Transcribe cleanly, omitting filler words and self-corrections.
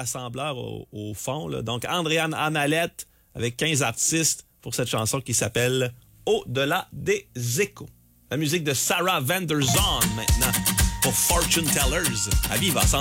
rassembleur au fond. Là. Donc, Andréane Amalette avec 15 artistes pour cette chanson qui s'appelle Au-delà des échos. La musique de Sarah Vanderzon maintenant pour Fortune Tellers. À Viva,